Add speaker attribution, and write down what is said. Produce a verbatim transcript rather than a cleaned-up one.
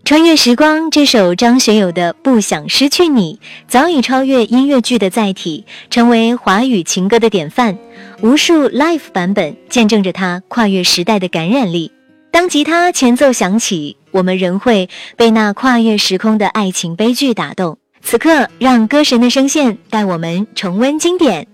Speaker 1: 穿越时光这首张学友的《不想失去你》早已超越音乐剧的载体，成为华语情歌的典范，无数 live 版本见证着它跨越时代的感染力。当吉他前奏响起，我们仍会被那跨越时空的爱情悲剧打动。此刻让歌神的声线带我们重温经典。